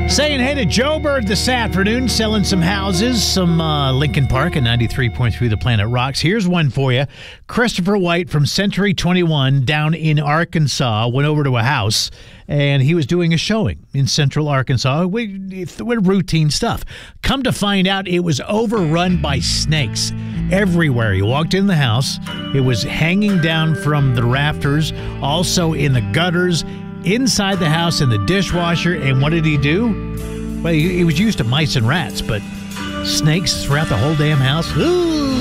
Saying hey to Joe Bird this afternoon, selling some houses, some Lincoln Park at 93.3 The Planet Rocks. Here's one for you. Christopher White from Century 21 down in Arkansas went over to a house, and he was doing a showing in Central Arkansas with routine stuff. Come to find out, it was overrun by snakes everywhere. He walked in the house. It was hanging down from the rafters, also in the gutters, inside the house, in the dishwasher. And what did he do? Well, he was used to mice and rats, but snakes throughout the whole damn house? Ooh!